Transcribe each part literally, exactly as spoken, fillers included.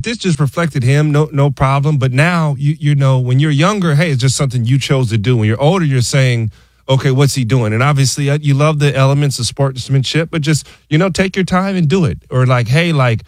this just reflected him, no no problem. But now, you you know, when you're younger, hey, it's just something you chose to do. When you're older, you're saying, okay, what's he doing? And obviously, uh, you love the elements of sportsmanship, but just, you know, take your time and do it. Or like, hey, like,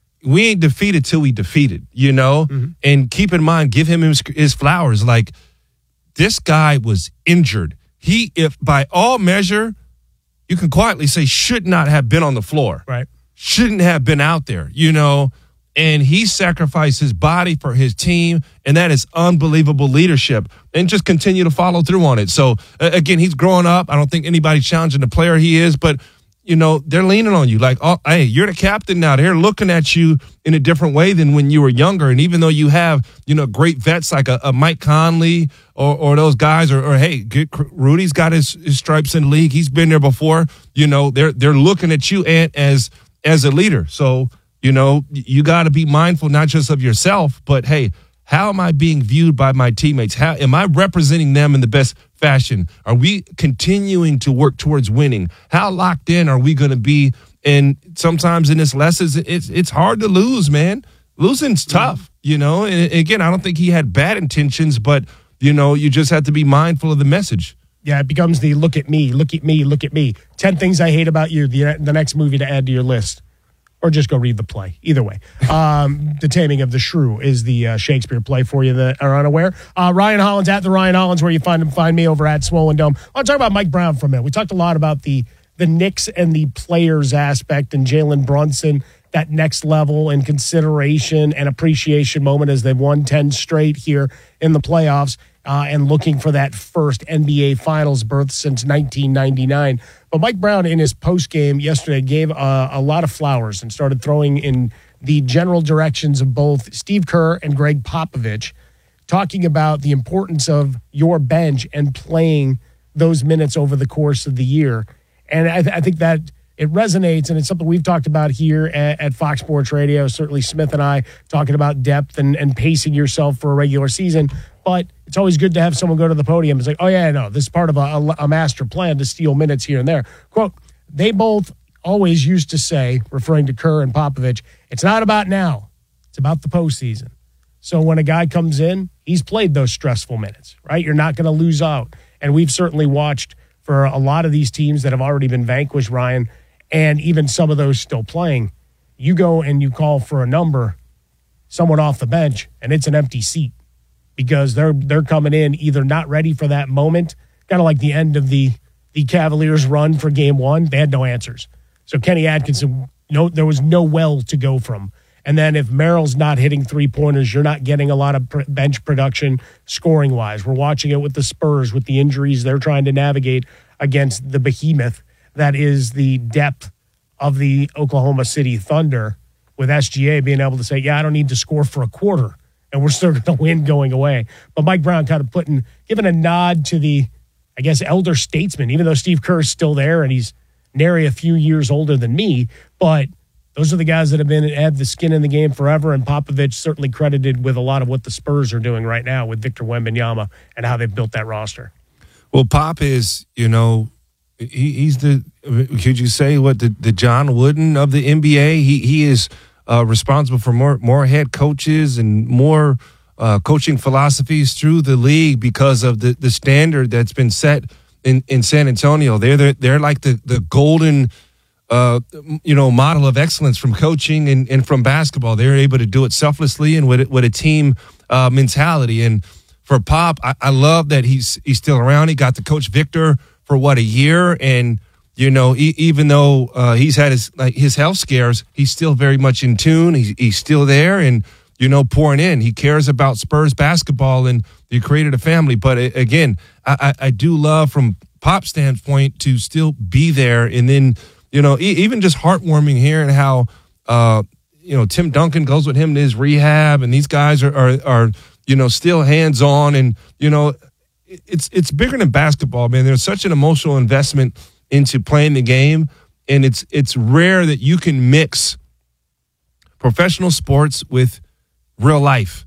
we ain't defeated till we defeated, you know? Mm-hmm. And keep in mind, give him his, his flowers. Like, this guy was injured. He, if by all measure, you can quietly say, should not have been on the floor. Right. Shouldn't have been out there, you know? And he sacrificed his body for his team, and that is unbelievable leadership. And just continue to follow through on it. So, uh, again, he's growing up. I don't think anybody's challenging the player he is, but, you know, they're leaning on you. Like, oh, hey, you're the captain now. They're looking at you in a different way than when you were younger. And even though you have, you know, great vets like a, a Mike Conley or, or those guys, or, or hey, get, Rudy's got his, his stripes in the league. He's been there before. You know, they're they're looking at you, Ant, as as a leader. So, you know, you got to be mindful not just of yourself, but, hey, how am I being viewed by my teammates? How am I representing them in the best fashion? Are we continuing to work towards winning? How locked in are we going to be? And sometimes in this lessons, it's it's hard to lose, man. Losing's tough, you know. And again, I don't think he had bad intentions, but, you know, you just have to be mindful of the message. Yeah, it becomes the look at me, look at me, look at me. ten things I hate about you, the, the next movie to add to your list. Or just go read the play. Either way. Um, The Taming of the Shrew is the uh, Shakespeare play for you that are unaware. Uh, Ryan Hollins, at the Ryan Hollins, where you find him. Find me over at Swollen Dome. I want to talk about Mike Brown for a minute. We talked a lot about the the Knicks and the players aspect and Jalen Brunson, that next level and consideration and appreciation moment as they've won ten straight here in the playoffs. Uh, and looking for that first N B A Finals berth since nineteen ninety-nine. But Mike Brown, in his postgame yesterday, gave uh, a lot of flowers and started throwing in the general directions of both Steve Kerr and Greg Popovich, talking about the importance of your bench and playing those minutes over the course of the year. And I, th- I think that it resonates, and it's something we've talked about here at, at Fox Sports Radio. Certainly Smith and I talking about depth and, and pacing yourself for a regular season. But it's always good to have someone go to the podium. It's like, oh, yeah, no, this is part of a, a master plan to steal minutes here and there. Quote, they both always used to say, referring to Kerr and Popovich, it's not about now. It's about the postseason. So when a guy comes in, he's played those stressful minutes, right? You're not going to lose out. And we've certainly watched for a lot of these teams that have already been vanquished, Ryan, and even some of those still playing. You go and you call for a number, someone off the bench, and it's an empty seat. Because they're they're coming in either not ready for that moment, kind of like the end of the the Cavaliers' run for Game One. They had no answers. So Kenny Atkinson, no, there was no well to go from. And then if Merrill's not hitting three pointers, you're not getting a lot of pr- bench production scoring wise. We're watching it with the Spurs with the injuries they're trying to navigate against the behemoth that is the depth of the Oklahoma City Thunder. With S G A being able to say, yeah, I don't need to score for a quarter. And we're still going to win going away. But Mike Brown kind of putting, giving a nod to the, I guess, elder statesman, even though Steve Kerr is still there and he's nary a few years older than me. But those are the guys that have been had the skin in the game forever. And Popovich certainly credited with a lot of what the Spurs are doing right now with Victor Wembanyama and how they've built that roster. Well, Pop is, you know, he, he's the, could you say what, the, the John Wooden of the N B A? He he is Uh, responsible for more more head coaches and more uh, coaching philosophies through the league because of the, the standard that's been set in, in San Antonio. They're they're, they're like the the golden uh, you know model of excellence from coaching and, and from basketball. They're able to do it selflessly and with with a team uh, mentality. And for Pop, I, I love that he's he's still around. He got to coach Victor for what a year. And you know, e- even though uh, he's had his like his health scares, he's still very much in tune. He's, he's still there and, you know, pouring in. He cares about Spurs basketball and he created a family. But uh, again, I, I, I do love from Pop's standpoint to still be there. And then, you know, e- even just heartwarming hearing how, uh, you know, Tim Duncan goes with him to his rehab and these guys are, are, are you know, still hands on. And, you know, it's it's bigger than basketball, man. There's such an emotional investment into playing the game, and it's it's rare that you can mix professional sports with real life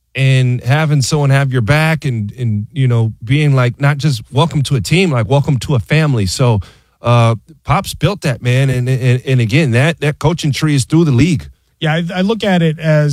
and having someone have your back and, and you know, being like not just welcome to a team, like welcome to a family. So uh, Pop's built that, man, and, and and again, that that coaching tree is through the league. Yeah, I, I look at it as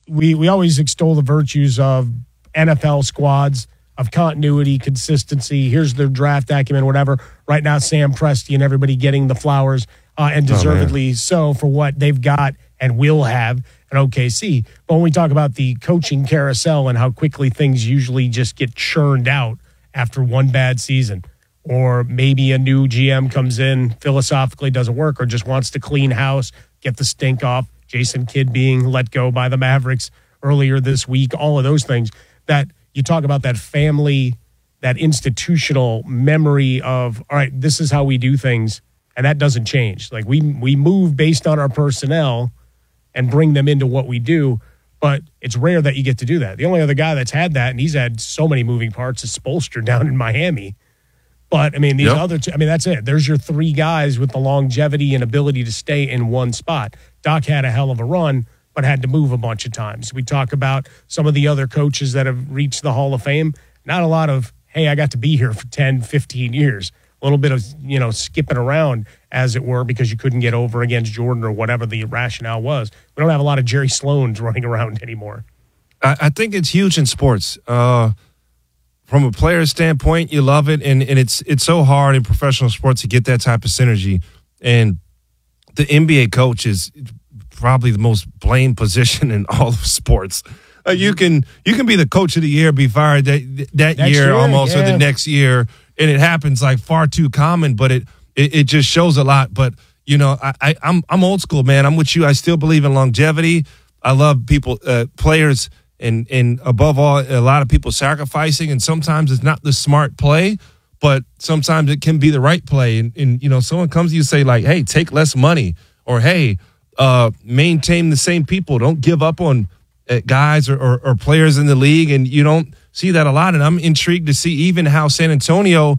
we, we always extol the virtues of N F L squads, of continuity, consistency. Here's their draft acumen, whatever. Right now, Sam Presti and everybody getting the flowers, uh, and deservedly oh, so for what they've got and will have at O K C. But when we talk about the coaching carousel and how quickly things usually just get churned out after one bad season, or maybe a new G M comes in, philosophically doesn't work, or just wants to clean house, get the stink off, Jason Kidd being let go by the Mavericks earlier this week, all of those things, that you talk about that family, that institutional memory of, all right, this is how we do things, and that doesn't change. Like, we we move based on our personnel and bring them into what we do, but it's rare that you get to do that. The only other guy that's had that, and he's had so many moving parts, is Spoelstra down in Miami. But, I mean, these yep. other two, I mean, that's it. There's your three guys with the longevity and ability to stay in one spot. Doc had a hell of a run, but had to move a bunch of times. We talk about some of the other coaches that have reached the Hall of Fame. Not a lot of, hey, I got to be here for ten, fifteen years. A little bit of, you know, skipping around, as it were, because you couldn't get over against Jordan or whatever the rationale was. We don't have a lot of Jerry Sloans running around anymore. I, I think it's huge in sports. Uh, from a player standpoint, you love it, and, and it's it's so hard in professional sports to get that type of synergy. And the N B A coach is probably the most blamed position in all of sports. Uh, you can you can be the coach of the year, be fired that that year, year almost, yeah. or the next year, and it happens like far too common. But it it, it just shows a lot. But you know, I, I I'm I'm old school, man. I'm with you. I still believe in longevity. I love people, uh, players. And and above all, a lot of people sacrificing, and sometimes it's not the smart play, but sometimes it can be the right play. And, and you know, someone comes to you and say, like, hey, take less money, or hey, uh, maintain the same people. Don't give up on uh, guys or, or, or players in the league. And you don't see that a lot. And I'm intrigued to see even how San Antonio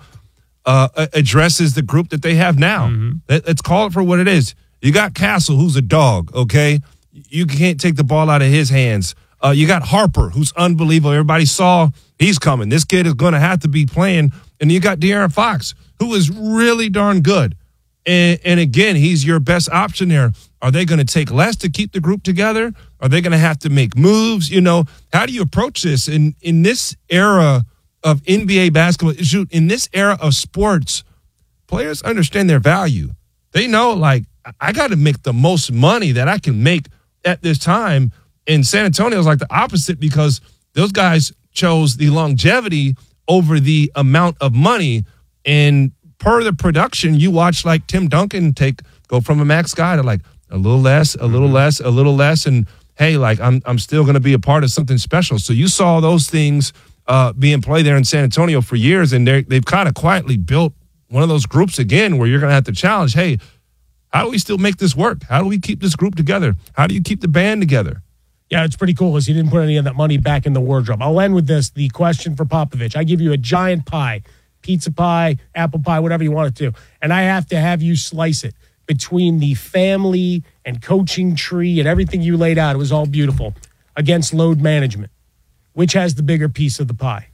uh, addresses the group that they have now. Mm-hmm. Let, let's call it for what it is. You got Castle, who's a dog, okay? You can't take the ball out of his hands. Uh, you got Harper, who's unbelievable. Everybody saw he's coming. This kid is going to have to be playing. And you got De'Aaron Fox, who is really darn good. And, and again, he's your best option there. Are they going to take less to keep the group together? Are they going to have to make moves? You know, how do you approach this? In, in this era of N B A basketball, shoot, in this era of sports, players understand their value. They know, like, I got to make the most money that I can make at this time. And San Antonio is like the opposite, because those guys chose the longevity over the amount of money. And per the production, you watch like Tim Duncan take go from a max guy to like a little less, a little less, a little less, and hey, like I'm I'm still going to be a part of something special. So you saw those things uh, being played there in San Antonio for years, and they they've kind of quietly built one of those groups again where you're going to have to challenge. Hey, how do we still make this work? How do we keep this group together? How do you keep the band together? Yeah, it's pretty cool, as he didn't put any of that money back in the wardrobe. I'll end with this, the question for Popovich. I give you a giant pie, pizza pie, apple pie, whatever you want it to, and I have to have you slice it between the family and coaching tree and everything you laid out. It was all beautiful, against load management. Which has the bigger piece of the pie?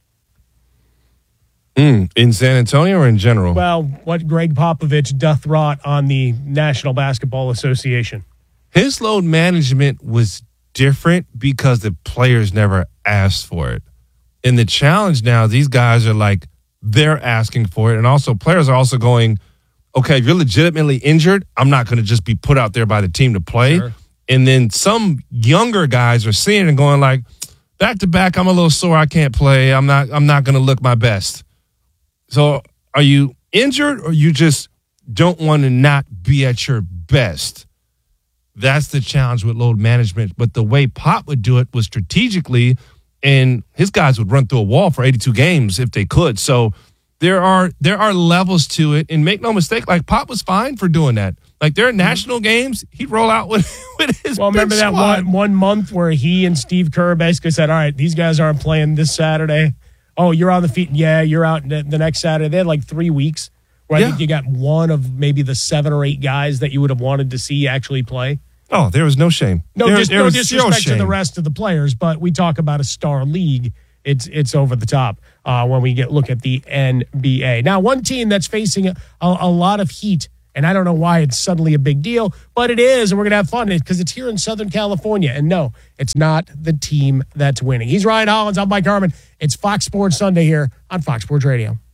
Mm, in San Antonio or in general? Well, what Greg Popovich doth wrought on the National Basketball Association. His load management was different because the players never asked for it. And the challenge now, these guys are like, they're asking for it. And also players are also going, okay, if you're legitimately injured, I'm not going to just be put out there by the team to play. Sure. And then some younger guys are seeing it and going like, back to back, I'm a little sore. I can't play. I'm not, I'm not going to look my best. So are you injured, or you just don't want to not be at your best? That's the challenge with load management. But the way Pop would do it was strategically, and his guys would run through a wall for eighty-two games if they could. So there are there are levels to it. And make no mistake, like Pop was fine for doing that. Like there are national games, he'd roll out with, with his Well, remember that one, one month where he and Steve Kerr basically said, all right, these guys aren't playing this Saturday. Oh, you're on the feet. Yeah, you're out the next Saturday. They had like three weeks where yeah. I think you got one of maybe the seven or eight guys that you would have wanted to see actually play. Oh, there was no shame. No, there, just, there no was disrespect shame. to the rest of the players, but we talk about a star league. It's it's over the top uh, when we get look at the N B A. Now, one team that's facing a, a, a lot of heat And I don't know why it's suddenly a big deal, but it is, and we're going to have fun because it's here in Southern California. And no, it's not the team that's winning. He's Ryan Hollins. I'm Mike Harmon. It's Fox Sports Sunday here on Fox Sports Radio.